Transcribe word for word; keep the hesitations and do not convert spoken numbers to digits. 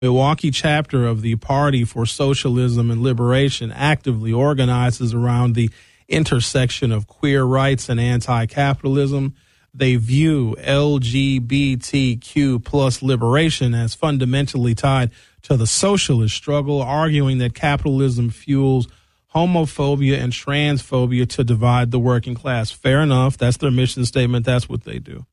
Milwaukee chapter of the Party for Socialism and Liberation actively organizes around the intersection of queer rights and anti-capitalism. They view L G B T Q plus liberation as fundamentally tied to the socialist struggle, arguing that capitalism fuels homophobia and transphobia to divide the working class. Fair enough. That's their mission statement. That's what they do.